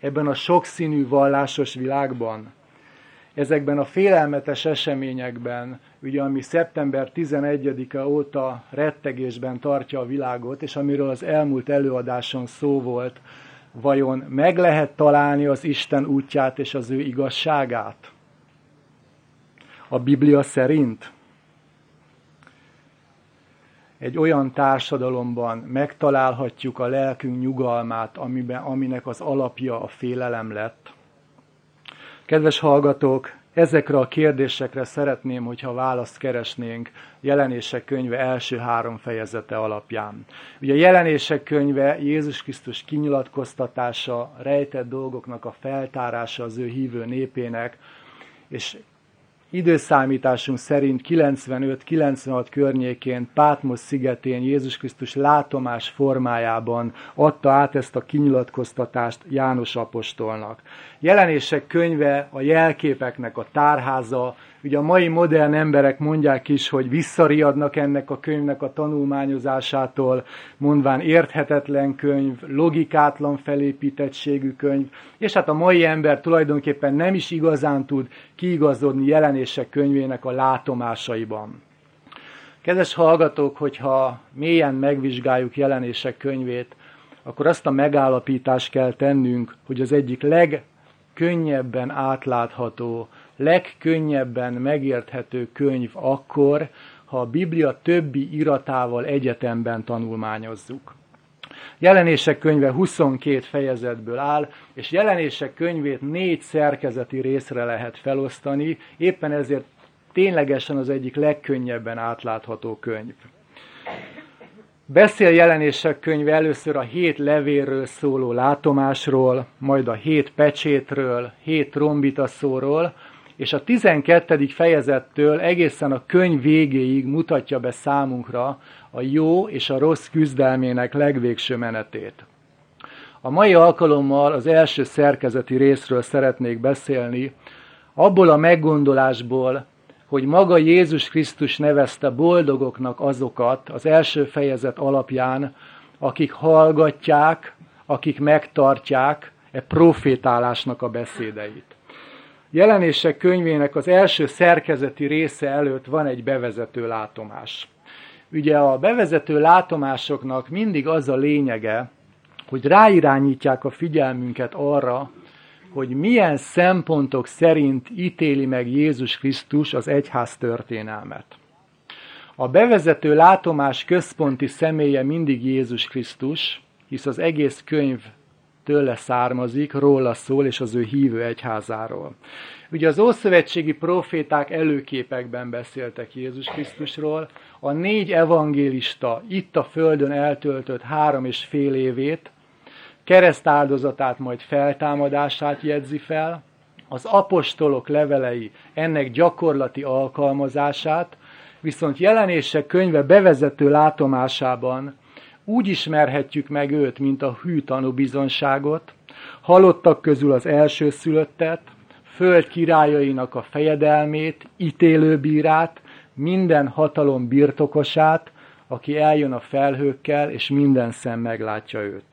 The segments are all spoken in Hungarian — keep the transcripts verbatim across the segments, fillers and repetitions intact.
ebben a sokszínű vallásos világban, ezekben a félelmetes eseményekben, ugye, ami szeptember tizenegyedike óta rettegésben tartja a világot, és amiről az elmúlt előadáson szó volt, vajon meg lehet találni az Isten útját és az ő igazságát? A Biblia szerint egy olyan társadalomban megtalálhatjuk a lelkünk nyugalmát, amiben, aminek az alapja a félelem lett. Kedves hallgatók, ezekre a kérdésekre szeretném, hogyha választ keresnénk Jelenések könyve első három fejezete alapján. Ugye a Jelenések könyve Jézus Krisztus kinyilatkoztatása, rejtett dolgoknak a feltárása az ő hívő népének, és időszámításunk szerint kilencvenöt kilencvenhat környékén Pátmos szigetén Jézus Krisztus látomás formájában adta át ezt a kinyilatkoztatást János apostolnak. Jelenések könyve a jelképeknek a tárháza, ugye a mai modern emberek mondják is, hogy visszariadnak ennek a könyvnek a tanulmányozásától, mondván érthetetlen könyv, logikátlan felépítettségű könyv, és hát a mai ember tulajdonképpen nem is igazán tud kiigazodni Jelenések könyvének a látomásaiban. Kedves hallgatók, hogyha mélyen megvizsgáljuk Jelenések könyvét, akkor azt a megállapítást kell tennünk, hogy az egyik legkönnyebben átlátható, legkönnyebben megérthető könyv akkor, ha a Biblia többi iratával egyetemben tanulmányozzuk. Jelenések könyve huszonkét fejezetből áll, és Jelenések könyvét négy szerkezeti részre lehet felosztani, éppen ezért ténylegesen az egyik legkönnyebben átlátható könyv. Beszél Jelenések könyve először a hét levélről szóló látomásról, majd a hét pecsétről, hét trombitaszóról, és a tizenkettedik fejezettől egészen a könyv végéig mutatja be számunkra a jó és a rossz küzdelmének legvégső menetét. A mai alkalommal az első szerkezeti részről szeretnék beszélni, abból a meggondolásból, hogy maga Jézus Krisztus nevezte boldogoknak azokat az első fejezet alapján, akik hallgatják, akik megtartják e profétálásnak a beszédeit. Jelenések könyvének az első szerkezeti része előtt van egy bevezető látomás. Ugye a bevezető látomásoknak mindig az a lényege, hogy ráirányítják a figyelmünket arra, hogy milyen szempontok szerint ítéli meg Jézus Krisztus az egyház történelmet. A bevezető látomás központi személye mindig Jézus Krisztus, hisz az egész könyv tőle származik, róla szól, és az ő hívő egyházáról. Ugye az ószövetségi proféták előképekben beszéltek Jézus Krisztusról, a négy evangélista itt a földön eltöltött három és fél évét, keresztáldozatát, majd feltámadását jegyzi fel, az apostolok levelei ennek gyakorlati alkalmazását, viszont Jelenések könyve bevezető látomásában úgy ismerhetjük meg őt, mint a hű tanúbizonságot, halottak közül az elsőszülöttet, föld királyainak a fejedelmét, ítélőbírát, minden hatalom birtokosát, aki eljön a felhőkkel, és minden szem meglátja őt.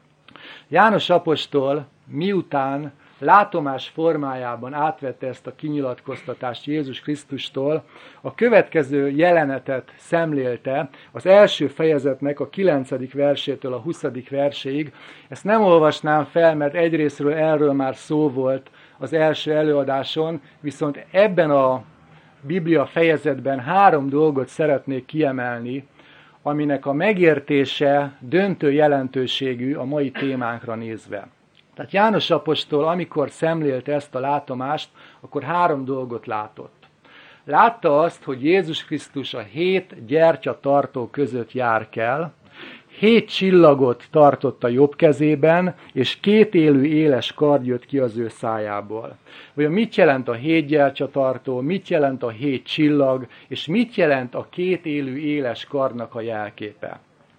János apostol miután látomás formájában átvette ezt a kinyilatkoztatást Jézus Krisztustól, a következő jelenetet szemlélte az első fejezetnek a kilencedik versétől a huszadik verséig. Ezt nem olvasnám fel, mert egyrészről erről már szó volt az első előadáson, viszont ebben a Biblia fejezetben három dolgot szeretnék kiemelni, aminek a megértése döntő jelentőségű a mai témánkra nézve. Tehát János apostol, amikor szemlélte ezt a látomást, akkor három dolgot látott. Látta azt, hogy Jézus Krisztus a hét gyertyatartó között jár kell, hét csillagot tartott a jobb kezében, és két élő éles kard jött ki az ő szájából. Vajon mit jelent a hét gyertyatartó, mit jelent a hét csillag, és mit jelent a két élő éles kardnak a jelképe?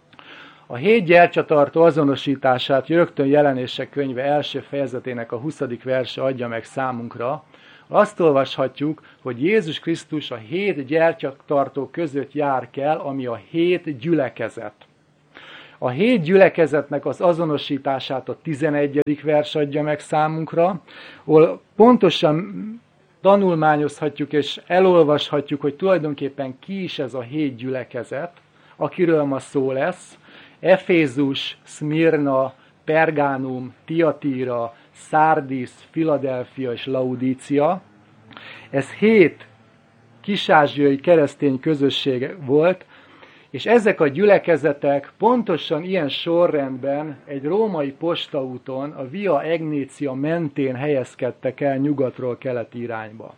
A hét gyertyatartó azonosítását rögtön Jelenések könyve első fejezetének a huszadik verse adja meg számunkra. Azt olvashatjuk, hogy Jézus Krisztus a hét gyertyatartó között jár kell, ami a hét gyülekezet. A hét gyülekezetnek az azonosítását a tizenegyedik vers adja meg számunkra, ahol pontosan tanulmányozhatjuk és elolvashatjuk, hogy tulajdonképpen ki is ez a hét gyülekezet, akiről ma szó lesz. Efézus, Szmirna, Pergánum, Tiatira, Szárdis, Filadelfia és Laudícia. Ez hét kis-ázsiai keresztény közösség volt, és ezek a gyülekezetek pontosan ilyen sorrendben egy római postaúton, a Via Egnatia mentén helyezkedtek el nyugatról keleti irányba.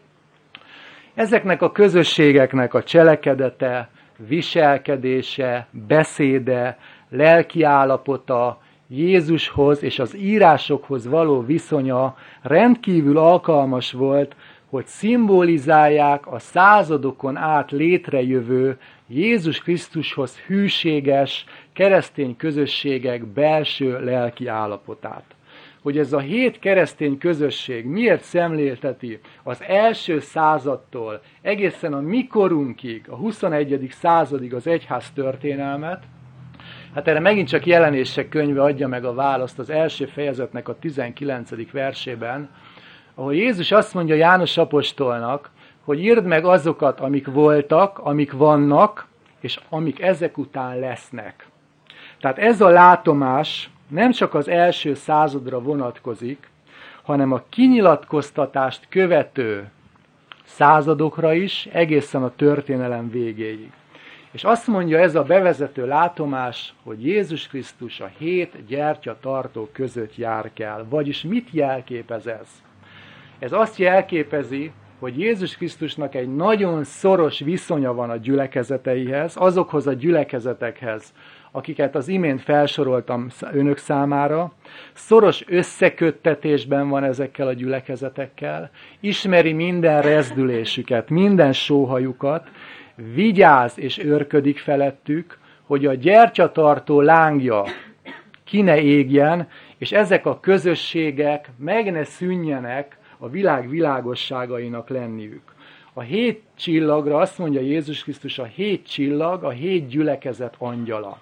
Ezeknek a közösségeknek a cselekedete, viselkedése, beszéde, lelki állapota, Jézushoz és az írásokhoz való viszonya rendkívül alkalmas volt, hogy szimbolizálják a századokon át létrejövő Jézus Krisztushoz hűséges keresztény közösségek belső lelki állapotát. Hogy ez a hét keresztény közösség miért szemlélteti az első századtól egészen a mi korunkig, a huszonegyedik századig az egyház történelmet, hát erre megint csak Jelenések könyve adja meg a választ az első fejezetnek a tizenkilencedik versében, ahol Jézus azt mondja János apostolnak, hogy írd meg azokat, amik voltak, amik vannak, és amik ezek után lesznek. Tehát ez a látomás nem csak az első századra vonatkozik, hanem a kinyilatkoztatást követő századokra is, egészen a történelem végéig. És azt mondja ez a bevezető látomás, hogy Jézus Krisztus a hét gyertyatartó között jár kell. Vagyis mit jelképez ez? Ez azt jelképezi, hogy Jézus Krisztusnak egy nagyon szoros viszonya van a gyülekezeteihez, azokhoz a gyülekezetekhez, akiket az imént felsoroltam önök számára, szoros összeköttetésben van ezekkel a gyülekezetekkel, ismeri minden rezdülésüket, minden sóhajukat, vigyáz és őrködik felettük, hogy a gyertyatartó lángja ki ne égjen, és ezek a közösségek meg ne szűnjenek a világ világosságainak lenniük. A hét csillagra azt mondja Jézus Krisztus, a hét csillag, a hét gyülekezet angyala.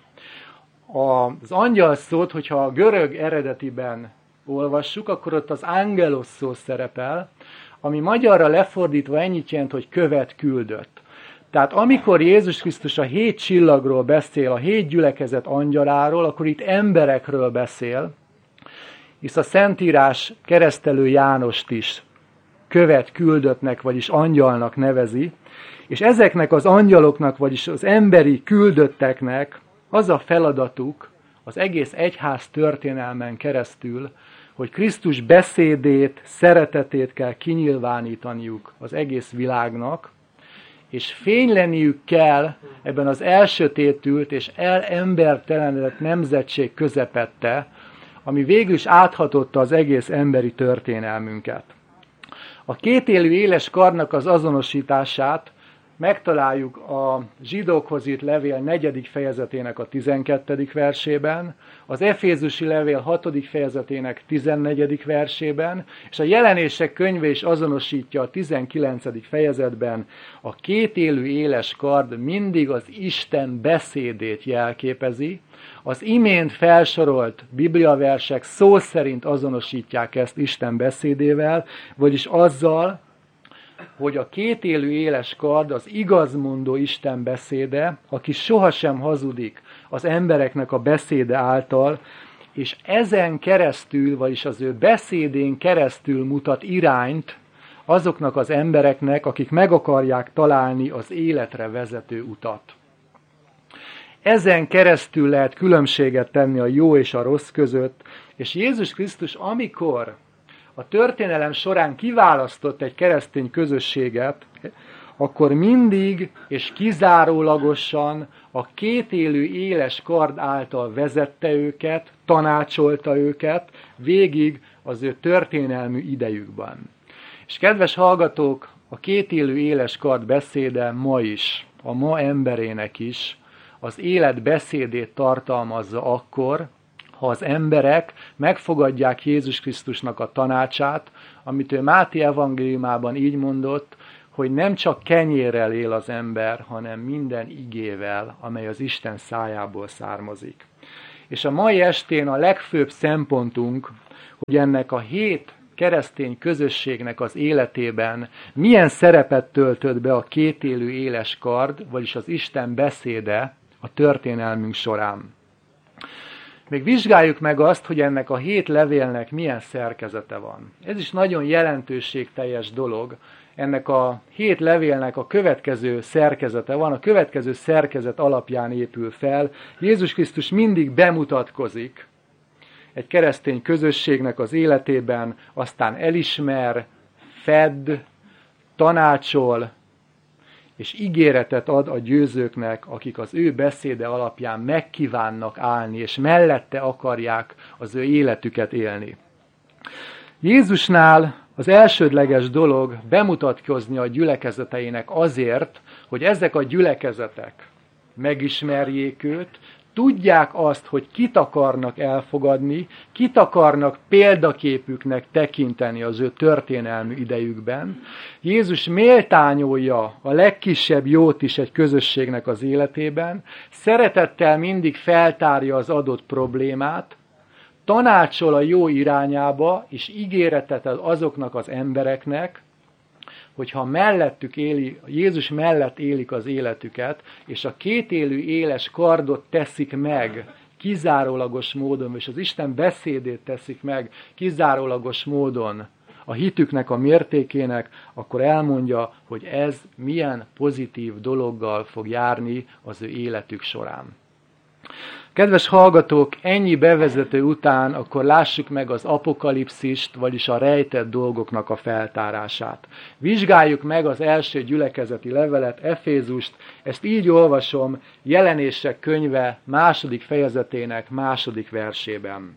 Az angyal szót, hogyha a görög eredetiben olvassuk, akkor ott az angelos szó szerepel, ami magyarra lefordítva ennyit jelent, hogy követ, küldött. Tehát amikor Jézus Krisztus a hét csillagról beszél, a hét gyülekezet angyaláról, akkor itt emberekről beszél, hisz a Szentírás keresztelő Jánost is követ, küldöttnek, vagyis angyalnak nevezi, és ezeknek az angyaloknak, vagyis az emberi küldötteknek az a feladatuk az egész egyház történelmen keresztül, hogy Krisztus beszédét, szeretetét kell kinyilvánítaniuk az egész világnak, és fényleniük kell ebben az elsötétült és elembertelenedett nemzetség közepette, ami végül is áthatotta az egész emberi történelmünket. A kétélű éles karnak az azonosítását megtaláljuk a zsidókhoz írt levél negyedik fejezetének a tizenkettedik versében, az Efézusi levél hatodik fejezetének tizennegyedik versében, és a Jelenések könyve is azonosítja a tizenkilencedik fejezetben, a kétélű éles kard mindig az Isten beszédét jelképezi. Az imént felsorolt bibliaversek szó szerint azonosítják ezt Isten beszédével, vagyis azzal, hogy a kétélű éles kard az igazmondó Isten beszéde, aki sohasem hazudik az embereknek a beszéde által, és ezen keresztül, vagyis az ő beszédén keresztül mutat irányt azoknak az embereknek, akik meg akarják találni az életre vezető utat. Ezen keresztül lehet különbséget tenni a jó és a rossz között, és Jézus Krisztus, amikor a történelem során kiválasztott egy keresztény közösséget, akkor mindig és kizárólagosan a kétélű éles kard által vezette őket, tanácsolta őket végig az ő történelmű idejükben. És kedves hallgatók, a kétélű éles kard beszéde ma is, a ma emberének is az élet beszédét tartalmazza akkor, ha az emberek megfogadják Jézus Krisztusnak a tanácsát, amit ő Máté evangéliumában így mondott, hogy nem csak kenyérrel él az ember, hanem minden igével, amely az Isten szájából származik. És a mai estén a legfőbb szempontunk, hogy ennek a hét keresztény közösségnek az életében milyen szerepet töltött be a kétélű éles kard, vagyis az Isten beszéde a történelmünk során. Még vizsgáljuk meg azt, hogy ennek a hét levélnek milyen szerkezete van. Ez is nagyon jelentőségteljes dolog. Ennek a hét levélnek a következő szerkezete van, a következő szerkezet alapján épül fel. Jézus Krisztus mindig bemutatkozik egy keresztény közösségnek az életében, aztán elismer, fed, tanácsol, és ígéretet ad a győzőknek, akik az ő beszéde alapján megkívánnak állni, és mellette akarják az ő életüket élni. Jézusnál az elsődleges dolog bemutatkozni a gyülekezeteinek azért, hogy ezek a gyülekezetek megismerjék őt, tudják azt, hogy kit akarnak elfogadni, kit akarnak példaképüknek tekinteni az ő történelmi idejükben. Jézus méltányolja a legkisebb jót is egy közösségnek az életében, szeretettel mindig feltárja az adott problémát, tanácsol a jó irányába, és ígéretet ad azoknak az embereknek, hogyha mellettük éli, Jézus mellett élik az életüket, és a kétélű éles kardot teszik meg kizárólagos módon, és az Isten beszédét teszik meg kizárólagos módon a hitüknek a mértékének, akkor elmondja, hogy ez milyen pozitív dologgal fog járni az ő életük során. Kedves hallgatók, ennyi bevezető után akkor lássuk meg az apokalipszist, vagyis a rejtett dolgoknak a feltárását. Vizsgáljuk meg az első gyülekezeti levelet, Efézust, ezt így olvasom Jelenések könyve második fejezetének második versében.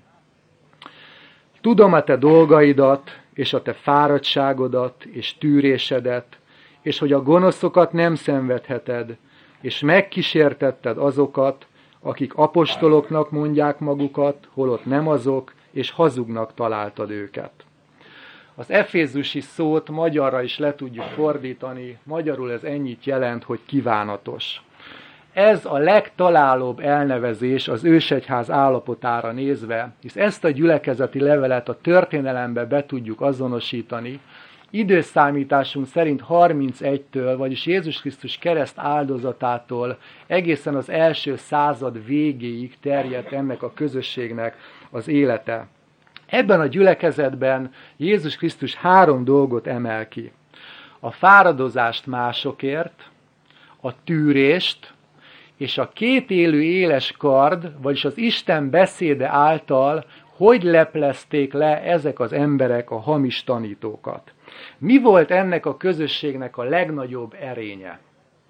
Tudom a te dolgaidat, és a te fáradtságodat, és tűrésedet, és hogy a gonoszokat nem szenvedheted, és megkísértetted azokat, akik apostoloknak mondják magukat, holott nem azok, és hazugnak találtad őket. Az efézusi szót magyarra is le tudjuk fordítani, magyarul ez ennyit jelent, hogy kívánatos. Ez a legtalálóbb elnevezés az ősegyház állapotára nézve, hisz ezt a gyülekezeti levelet a történelembe be tudjuk azonosítani, időszámításunk szerint harmincegytől, vagyis Jézus Krisztus kereszt áldozatától egészen az első század végéig terjedt ennek a közösségnek az élete. Ebben a gyülekezetben Jézus Krisztus három dolgot emel ki. A fáradozást másokért, a tűrést, és a kétélű éles kard, vagyis az Isten beszéde által hogy leplezték le ezek az emberek a hamis tanítókat. Mi volt ennek a közösségnek a legnagyobb erénye?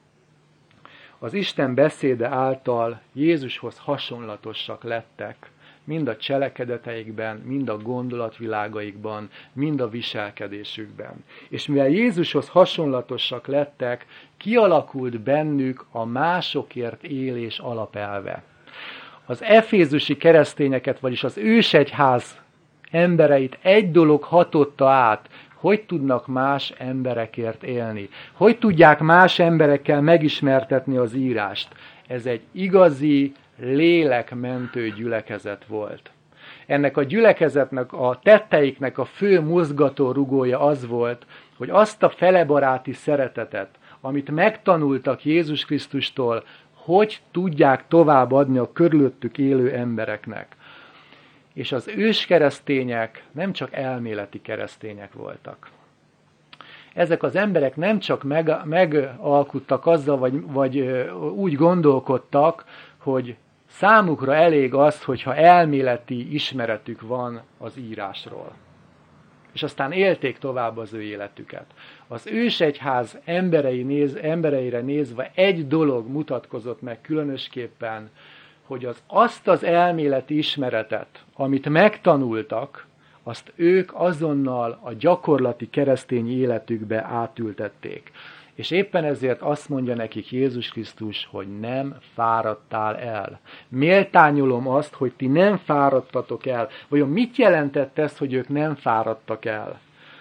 Az Isten beszéde által Jézushoz hasonlatosak lettek, mind a cselekedeteikben, mind a gondolatvilágaikban, mind a viselkedésükben. És mivel Jézushoz hasonlatosak lettek, kialakult bennük a másokért élés alapelve. Az efézusi keresztényeket, vagyis az ősegyház embereit egy dolog hatotta át, hogy tudnak más emberekért élni. Hogy tudják más emberekkel megismertetni az írást. Ez egy igazi, lélekmentő gyülekezet volt. Ennek a gyülekezetnek, a tetteiknek a fő mozgató rugója az volt, hogy azt a felebaráti szeretetet, amit megtanultak Jézus Krisztustól, hogy tudják továbbadni a körülöttük élő embereknek. És az őskeresztények nem csak elméleti keresztények voltak. Ezek az emberek nem csak meg, megalkuttak azzal, vagy, vagy úgy gondolkodtak, hogy számukra elég az, hogyha elméleti ismeretük van az írásról. És aztán élték tovább az ő életüket. Az ősegyház emberei néz, embereire nézve egy dolog mutatkozott meg különösképpen, hogy az azt az elméleti ismeretet, amit megtanultak, azt ők azonnal a gyakorlati keresztény életükbe átültették. És éppen ezért azt mondja nekik Jézus Krisztus, hogy nem fáradtál el. Méltányolom azt, hogy ti nem fáradtatok el. Vajon mit jelentett ez, hogy ők nem fáradtak el?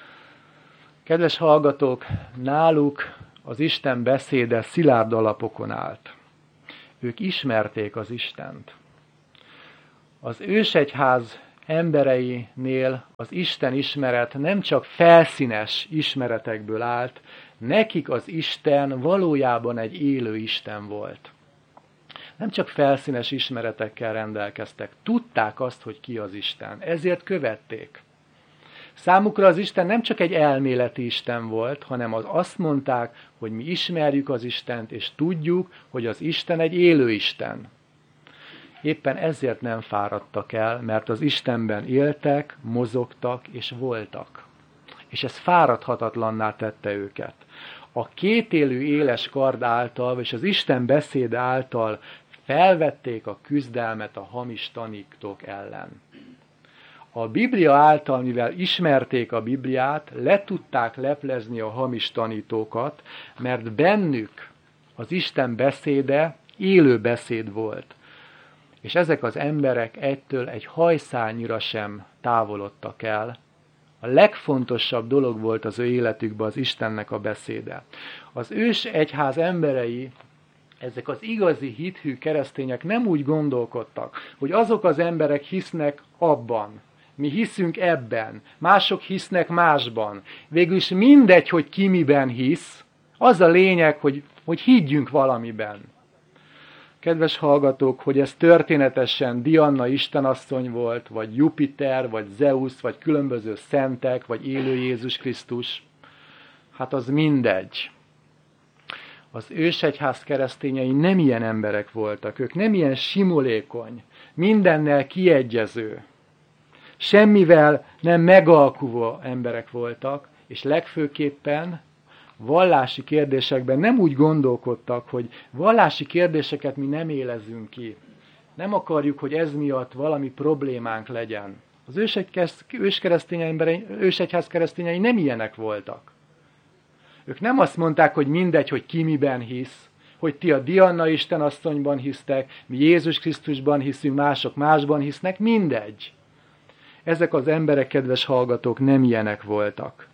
Kedves hallgatók, náluk az Isten beszéde szilárd alapokon állt. Ők ismerték az Istent. Az ősegyház embereinél az Isten ismeret nem csak felszínes ismeretekből állt, nekik az Isten valójában egy élő Isten volt. Nem csak felszínes ismeretekkel rendelkeztek, tudták azt, hogy ki az Isten, ezért követték. Számukra az Isten nem csak egy elméleti Isten volt, hanem az azt mondták, hogy mi ismerjük az Istent, és tudjuk, hogy az Isten egy élő Isten. Éppen ezért nem fáradtak el, mert az Istenben éltek, mozogtak és voltak. És ez fáradhatatlanná tette őket. A kétélű éles kard által, és az Isten beszéde által felvették a küzdelmet a hamis tanítók ellen. A Biblia által, mivel ismerték a Bibliát, le tudták leplezni a hamis tanítókat, mert bennük az Isten beszéde élő beszéd volt. És ezek az emberek egytől egy hajszálnyira sem távolodtak el. A legfontosabb dolog volt az ő életükben az Istennek a beszéde. Az ős egyház emberei, ezek az igazi hithű keresztények nem úgy gondolkodtak, hogy azok az emberek hisznek abban, mi hiszünk ebben, mások hisznek másban. Végül is mindegy, hogy ki miben hisz, az a lényeg, hogy, hogy higgyünk valamiben. Kedves hallgatók, hogy ez történetesen Diana istenasszony volt, vagy Jupiter, vagy Zeus, vagy különböző szentek, vagy élő Jézus Krisztus, hát az mindegy. Az ősegyház keresztényei nem ilyen emberek voltak, ők nem ilyen simulékony, mindennel kiegyező, semmivel nem megalkuvó emberek voltak, és legfőképpen vallási kérdésekben nem úgy gondolkodtak, hogy vallási kérdéseket mi nem élezünk ki. Nem akarjuk, hogy ez miatt valami problémánk legyen. Az ősegyház keresztényei nem ilyenek voltak. Ők nem azt mondták, hogy mindegy, hogy ki miben hisz, hogy ti a Diana istenasszonyban hisztek, mi Jézus Krisztusban hiszünk, mások másban hisznek, mindegy. Ezek az emberek, kedves hallgatók, nem ilyenek voltak.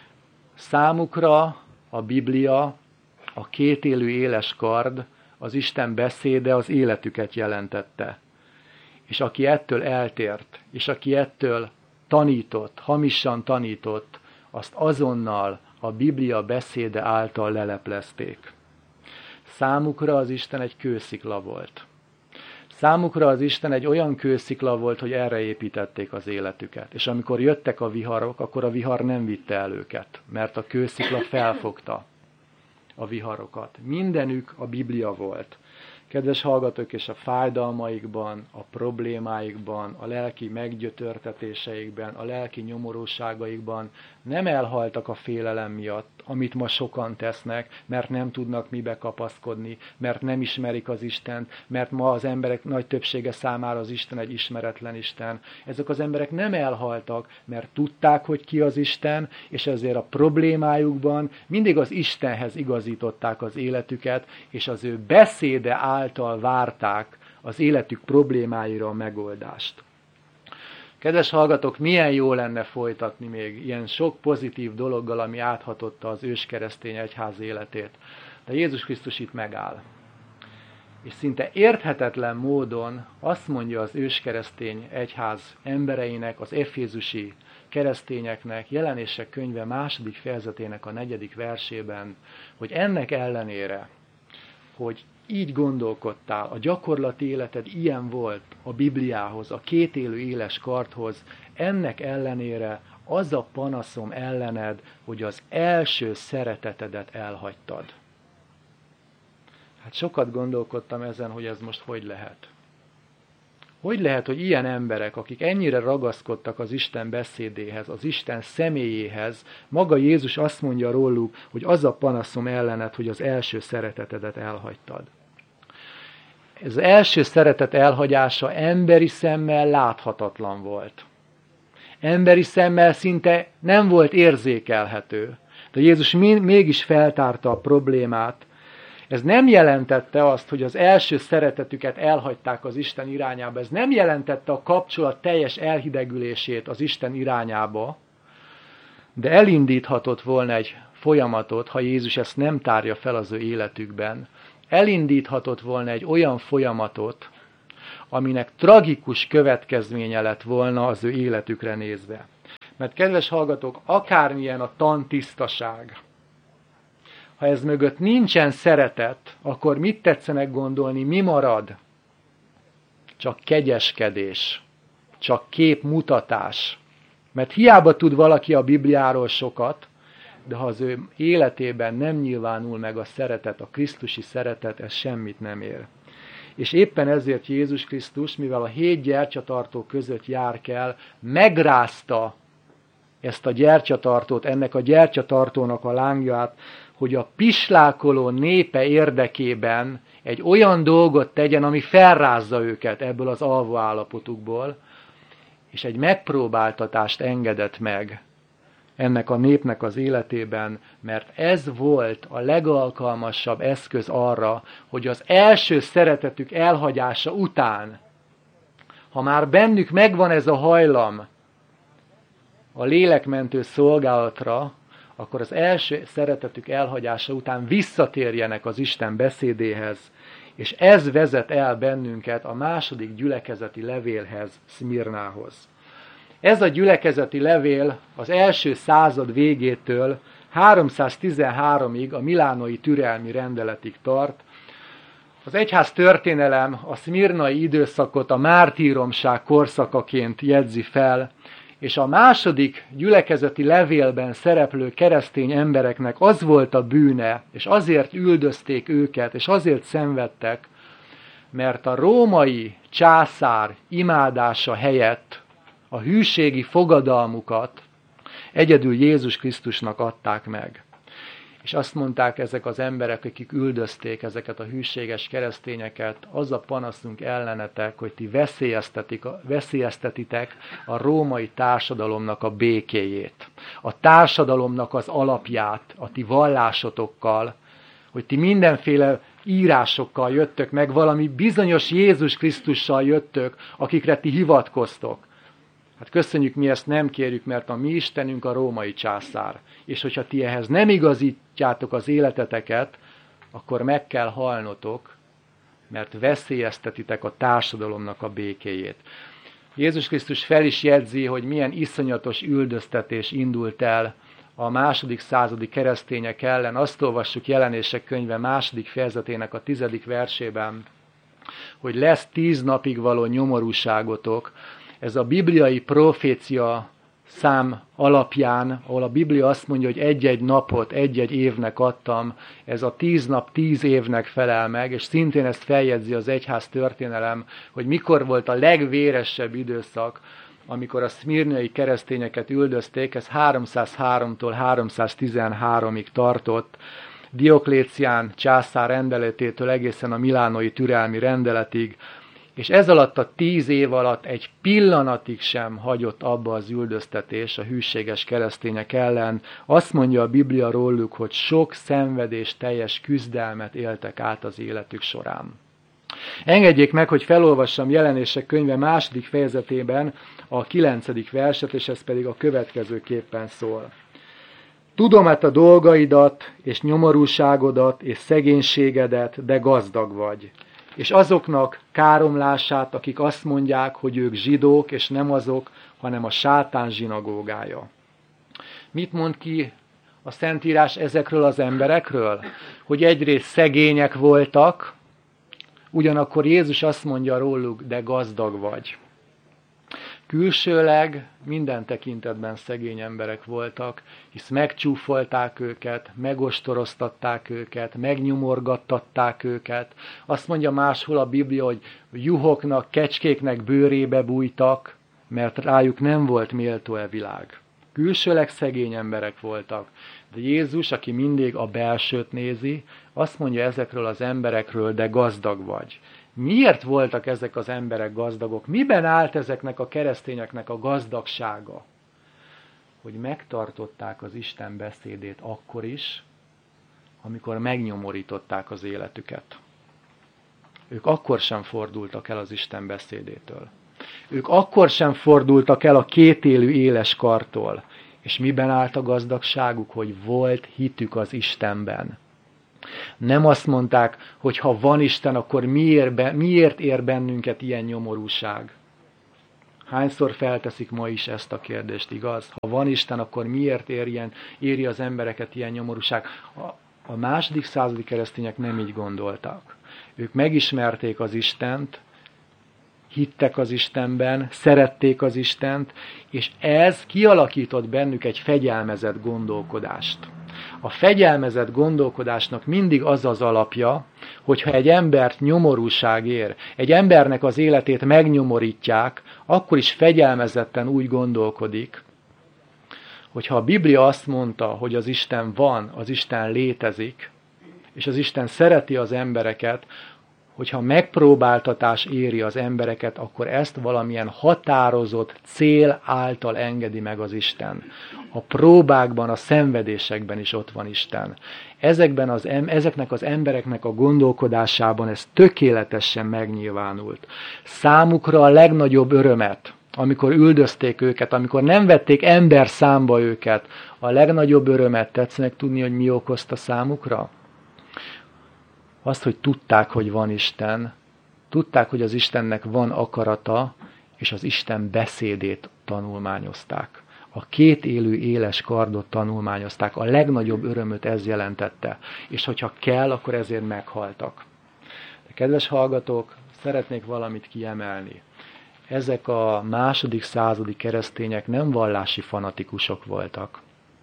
Számukra a Biblia, a kétélű éles kard, az Isten beszéde az életüket jelentette. És aki ettől eltért, és aki ettől tanított, hamisan tanított, azt azonnal a Biblia beszéde által leleplezték. Számukra az Isten egy kőszikla volt. Számukra az Isten egy olyan kőszikla volt, hogy erre építették az életüket. És amikor jöttek a viharok, akkor a vihar nem vitte el őket, mert a kőszikla felfogta a viharokat. Mindenük a Biblia volt. Kedves hallgatók, és a fájdalmaikban, a problémáikban, a lelki meggyötörtetéseikben, a lelki nyomorúságaikban nem elhaltak a félelem miatt, amit ma sokan tesznek, mert nem tudnak mibe kapaszkodni, mert nem ismerik az Istent, mert ma az emberek nagy többsége számára az Isten egy ismeretlen Isten. Ezek az emberek nem elhaltak, mert tudták, hogy ki az Isten, és ezért a problémájukban mindig az Istenhez igazították az életüket, és az ő beszéde által várták az életük problémáira a megoldást. Kedves hallgatók, milyen jó lenne folytatni még ilyen sok pozitív dologgal, ami áthatotta az őskeresztény egyház életét. De Jézus Krisztus itt megáll. És szinte érthetetlen módon azt mondja az őskeresztény egyház embereinek, az efézusi keresztényeknek, Jelenések könyve második fejezetének a negyedik versében, hogy ennek ellenére, hogy így gondolkodtál, a gyakorlati életed ilyen volt a Bibliához, a kétélű éles kardhoz, ennek ellenére az a panaszom ellened, hogy az első szeretetedet elhagytad. Hát sokat gondolkodtam ezen, hogy ez most hogy lehet. Hogy lehet, hogy ilyen emberek, akik ennyire ragaszkodtak az Isten beszédéhez, az Isten személyéhez, maga Jézus azt mondja róluk, hogy az a panaszom ellened, hogy az első szeretetedet elhagytad. Ez az első szeretet elhagyása emberi szemmel láthatatlan volt. Emberi szemmel szinte nem volt érzékelhető. De Jézus mégis feltárta a problémát. Ez nem jelentette azt, hogy az első szeretetüket elhagyták az Isten irányába. Ez nem jelentette a kapcsolat teljes elhidegülését az Isten irányába, de elindíthatott volna egy folyamatot, ha Jézus ezt nem tárja fel az ő életükben. Elindíthatott volna egy olyan folyamatot, aminek tragikus következménye lett volna az ő életükre nézve. Mert kedves hallgatók, akármilyen a tantisztaság, ha ez mögött nincsen szeretet, akkor mit tetszenek gondolni, mi marad? Csak kegyeskedés, csak képmutatás. Mert hiába tud valaki a Bibliáról sokat, de ha az ő életében nem nyilvánul meg a szeretet, a krisztusi szeretet, ez semmit nem ér. És éppen ezért Jézus Krisztus, mivel a hét gyertyatartó között jár kell, megrázta ezt a gyertyatartót, ennek a gyertyatartónak a lángját, hogy a pislákoló népe érdekében egy olyan dolgot tegyen, ami felrázza őket ebből az alvó állapotukból, és egy megpróbáltatást engedett meg ennek a népnek az életében, mert ez volt a legalkalmasabb eszköz arra, hogy az első szeretetük elhagyása után, ha már bennük megvan ez a hajlam a lélekmentő szolgálatra, akkor az első szeretetük elhagyása után visszatérjenek az Isten beszédéhez, és ez vezet el bennünket a második gyülekezeti levélhez, Szmirnához. Ez a gyülekezeti levél az első század végétől háromszáztizenháromig a milánói türelmi rendeletig tart. Az egyház történelem a szmirnai időszakot a mártíromság korszakaként jegyzi fel, és a második gyülekezeti levélben szereplő keresztény embereknek az volt a bűne, és azért üldözték őket, és azért szenvedtek, mert a római császár imádása helyett a hűségi fogadalmukat egyedül Jézus Krisztusnak adták meg. És azt mondták ezek az emberek, akik üldözték ezeket a hűséges keresztényeket, az a panaszunk ellenetek, hogy ti veszélyeztetitek a római társadalomnak a békéjét, a társadalomnak az alapját a ti vallásotokkal, hogy ti mindenféle írásokkal jöttök meg, valami bizonyos Jézus Krisztussal jöttök, akikre ti hivatkoztok. Hát köszönjük, mi ezt nem kérjük, mert a mi Istenünk a római császár. És hogyha ti ehhez nem igazítjátok az életeteket, akkor meg kell halnotok, mert veszélyeztetitek a társadalomnak a békéjét. Jézus Krisztus fel is jegyzi, hogy milyen iszonyatos üldöztetés indult el a második századi keresztények ellen. Azt olvassuk Jelenések könyve második fejezetének a tizedik versében, hogy lesz tíz napig való nyomorúságotok. Ez a bibliai profécia szám alapján, ahol a Biblia azt mondja, hogy egy-egy napot egy-egy évnek adtam, ez a tíz nap tíz évnek felel meg, és szintén ezt feljegyzi az egyház történelem, hogy mikor volt a legvéresebb időszak, amikor a szmirnai keresztényeket üldözték, ez háromszázháromtól háromszáztizenháromig tartott, Dioklécián császár rendeletétől egészen a milánói türelmi rendeletig, és ez alatt a tíz év alatt egy pillanatig sem hagyott abba az üldöztetés a hűséges keresztények ellen. Azt mondja a Biblia róluk, hogy sok szenvedés teljes küzdelmet éltek át az életük során. Engedjék meg, hogy felolvassam Jelenések könyve második fejezetében a kilencedik verset, és ez pedig a következőképpen szól. Tudom hát a dolgaidat, és nyomorúságodat, és szegénységedet, de gazdag vagy. És azoknak káromlását, akik azt mondják, hogy ők zsidók, és nem azok, hanem a sátán zsinagógája. Mit mond ki a Szentírás ezekről az emberekről? Hogy egyrészt szegények voltak, ugyanakkor Jézus azt mondja róluk, de gazdag vagy. Külsőleg minden tekintetben szegény emberek voltak, hisz megcsúfolták őket, megostoroztatták őket, megnyomorgattatták őket. Azt mondja máshol a Biblia, hogy juhoknak, kecskéknek bőrébe bújtak, mert rájuk nem volt méltó e világ. Külsőleg szegény emberek voltak, de Jézus, aki mindig a belsőt nézi, azt mondja ezekről az emberekről, de gazdag vagy. Miért voltak ezek az emberek gazdagok? Miben állt ezeknek a keresztényeknek a gazdagsága? Hogy megtartották az Isten beszédét akkor is, amikor megnyomorították az életüket. Ők akkor sem fordultak el az Isten beszédétől. Ők akkor sem fordultak el a kétélű éles kartól. És miben állt a gazdagságuk? Hogy volt hitük az Istenben. Nem azt mondták, hogy ha van Isten, akkor miért, be, miért ér bennünket ilyen nyomorúság? Hányszor felteszik ma is ezt a kérdést, igaz? Ha van Isten, akkor miért érjen, éri az embereket ilyen nyomorúság? A, a második századi keresztények nem így gondoltak. Ők megismerték az Istent, hittek az Istenben, szerették az Istent, és ez kialakított bennük egy fegyelmezett gondolkodást. A fegyelmezett gondolkodásnak mindig az az alapja, hogyha egy embert nyomorúság ér, egy embernek az életét megnyomorítják, akkor is fegyelmezetten úgy gondolkodik, hogyha a Biblia azt mondta, hogy az Isten van, az Isten létezik, és az Isten szereti az embereket, hogyha megpróbáltatás éri az embereket, akkor ezt valamilyen határozott cél által engedi meg az Isten. A próbákban, a szenvedésekben is ott van Isten. Ezekben az, ezeknek az embereknek a gondolkodásában ez tökéletesen megnyilvánult. Számukra a legnagyobb örömet, amikor üldözték őket, amikor nem vették ember számba őket, a legnagyobb örömet tetszenek tudni, hogy mi okozta számukra? Azt, hogy tudták, hogy van Isten, tudták, hogy az Istennek van akarata, és az Isten beszédét tanulmányozták. A két élő éles kardot tanulmányozták, a legnagyobb örömöt ez jelentette. És hogyha kell, akkor ezért meghaltak. De kedves hallgatók, szeretnék valamit kiemelni. Ezek a második századi keresztények nem vallási fanatikusok voltak.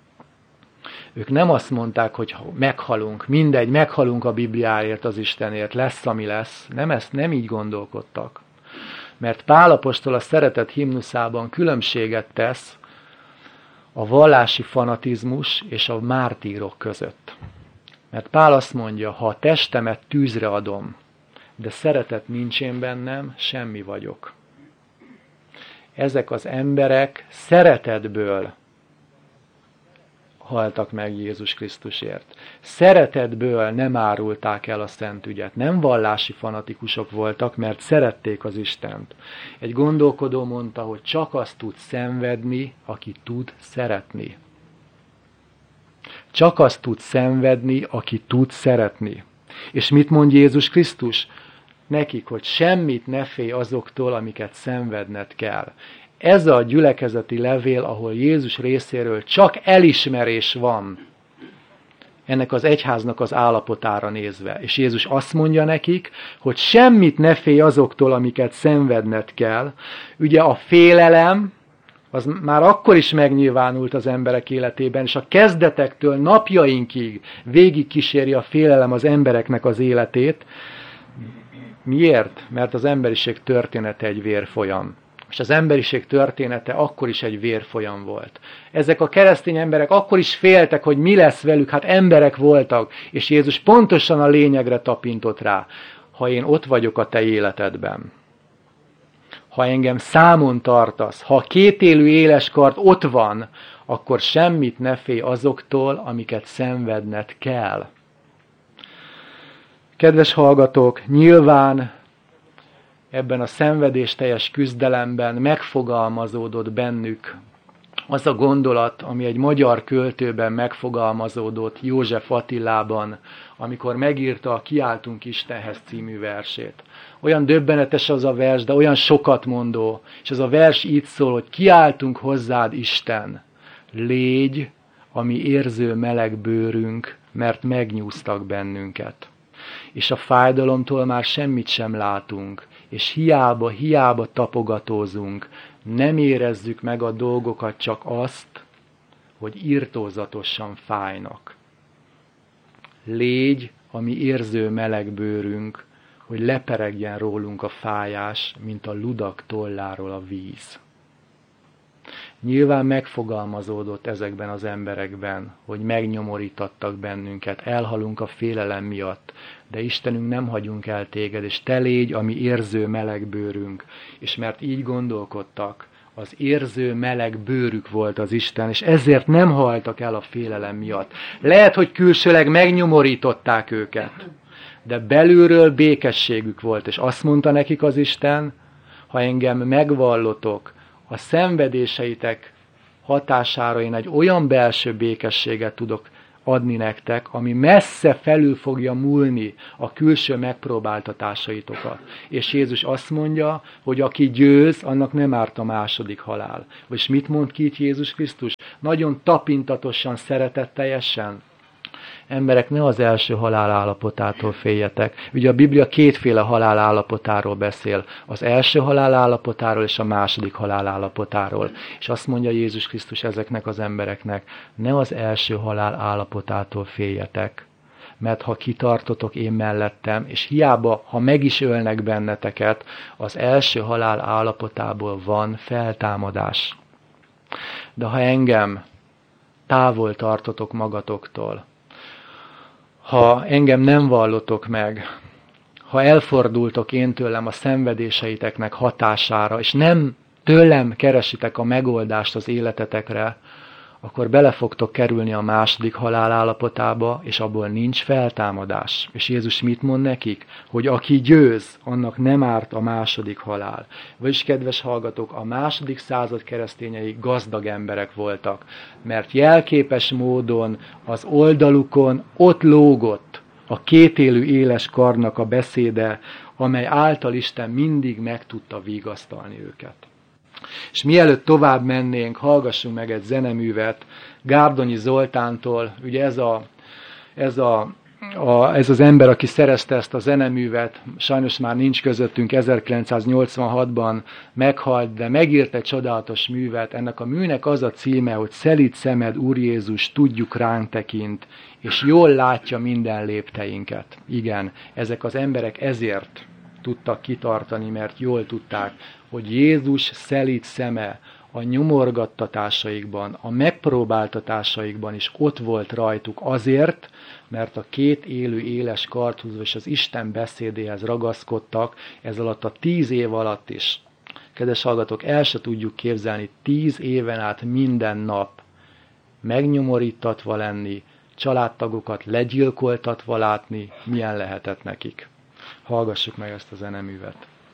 Ők nem azt mondták, hogy meghalunk, mindegy, meghalunk a Bibliáért, az Istenért, lesz, ami lesz. Nem ezt, nem így gondolkodtak. Mert Pál apostol a szeretet himnuszában különbséget tesz a vallási fanatizmus és a mártírok között. Mert Pál azt mondja, ha a testemet tűzre adom, de szeretet nincs én bennem, semmi vagyok. Ezek az emberek szeretetből haltak meg Jézus Krisztusért. Szeretetből nem árulták el a szent ügyet. Nem vallási fanatikusok voltak, mert szerették az Istent. Egy gondolkodó mondta, hogy csak azt tud szenvedni, aki tud szeretni. Csak azt tud szenvedni, aki tud szeretni. És mit mond Jézus Krisztus? Nekik, hogy semmit ne félj azoktól, amiket szenvedned kell. Ez a gyülekezeti levél, ahol Jézus részéről csak elismerés van ennek az egyháznak az állapotára nézve. És Jézus azt mondja nekik, hogy semmit ne félj azoktól, amiket szenvedned kell. Ugye a félelem, az már akkor is megnyilvánult az emberek életében, és a kezdetektől napjainkig végig kíséri a félelem az embereknek az életét. Miért? Mert az emberiség története egy vérfolyam. És az emberiség története akkor is egy vérfolyam volt. Ezek a keresztény emberek akkor is féltek, hogy mi lesz velük, hát emberek voltak, és Jézus pontosan a lényegre tapintott rá. Ha én ott vagyok a te életedben, ha engem számon tartasz, ha a kétélű éles kard ott van, akkor semmit ne félj azoktól, amiket szenvedned kell. Kedves hallgatók, nyilván ebben a szenvedésteljes küzdelemben megfogalmazódott bennük az a gondolat, ami egy magyar költőben megfogalmazódott József Attilában, amikor megírta a Kiáltunk Istenhez című versét. Olyan döbbenetes az a vers, de olyan sokat mondó, és ez a vers így szól, hogy kiáltunk hozzád, Isten, légy, ami érző meleg bőrünk, mert megnyúztak bennünket. És a fájdalomtól már semmit sem látunk, és hiába, hiába tapogatózunk, nem érezzük meg a dolgokat, csak azt, hogy irtózatosan fájnak. Légy, ami érző meleg bőrünk, hogy leperegjen rólunk a fájás, mint a ludak tolláról a víz. Nyilván megfogalmazódott ezekben az emberekben, hogy megnyomorítattak bennünket, elhalunk a félelem miatt, de Istenünk, nem hagyunk el téged, és te légy, ami érző meleg bőrünk. És mert így gondolkodtak, az érző meleg bőrük volt az Isten, és ezért nem haltak el a félelem miatt. Lehet, hogy külsőleg megnyomorították őket, de belülről békességük volt, és azt mondta nekik az Isten, ha engem megvallotok, a szenvedéseitek hatására én egy olyan belső békességet tudok adni nektek, ami messze felül fogja múlni a külső megpróbáltatásaitokat. És Jézus azt mondja, hogy aki győz, annak nem árt a második halál. És mit mond ki itt Jézus Krisztus? Nagyon tapintatosan, szeretetteljesen. Emberek, ne az első halál állapotától féljetek. Ugye a Biblia kétféle halál állapotáról beszél. Az első halál állapotáról és a második halál állapotáról. És azt mondja Jézus Krisztus ezeknek az embereknek, ne az első halál állapotától féljetek. Mert ha kitartotok én mellettem, és hiába, ha meg is ölnek benneteket, az első halál állapotából van feltámadás. De ha engem távol tartotok magatoktól, ha engem nem vallotok meg, ha elfordultok én tőlem a szenvedéseiteknek hatására, és nem tőlem keresitek a megoldást az életetekre, akkor bele fogtok kerülni a második halál állapotába, és abból nincs feltámadás. És Jézus mit mond nekik? Hogy aki győz, annak nem árt a második halál. Vagyis, kedves hallgatók, a második század keresztényei gazdag emberek voltak, mert jelképes módon az oldalukon ott lógott a kétélű éles karnak a beszéde, amely által Isten mindig meg tudta vigasztalni őket. És mielőtt tovább mennénk, hallgassunk meg egy zeneművet Gárdonyi Zoltántól. Ugye ez, a, ez, a, a, ez az ember, aki szerezte ezt a zeneművet, sajnos már nincs közöttünk, ezerkilencszáznyolcvanhatban meghalt, de megírt egy csodálatos művet. Ennek a műnek az a címe, hogy Szelíd szemed, Úr Jézus, tudjuk ránk tekint, és jól látja minden lépteinket. Igen, ezek az emberek ezért tudtak kitartani, mert jól tudták, hogy Jézus szelíd szeme a nyomorgattatásaikban, a megpróbáltatásaikban is ott volt rajtuk azért, mert a két élő éles karthoz és az Isten beszédéhez ragaszkodtak ez alatt a tíz év alatt is. Kedves hallgatók, el se tudjuk képzelni tíz éven át minden nap megnyomorítatva lenni, családtagokat legyilkoltatva látni, milyen lehetett nekik. Hallgassuk meg ezt a zeneművet.